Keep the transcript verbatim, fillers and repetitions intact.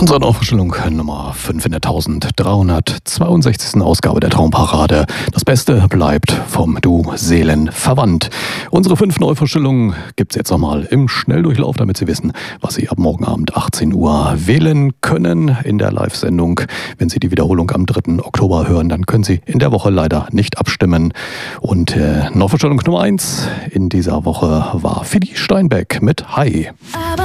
Unsere Aufstellung Nummer fünf in der eintausenddreihundertzweiundsechzigsten Ausgabe der Traumparade. Das Beste bleibt vom Duo Seelenverwandt. Unsere fünf Neuvorstellungen gibt es jetzt nochmal im Schnelldurchlauf, damit Sie wissen, was Sie ab morgen Abend achtzehn Uhr wählen können in der Live-Sendung. Wenn Sie die Wiederholung am dritten Oktober hören, dann können Sie in der Woche leider nicht abstimmen. Und äh, Neuvorstellung Nummer eins in dieser Woche war Fidi Steinbeck mit Hi.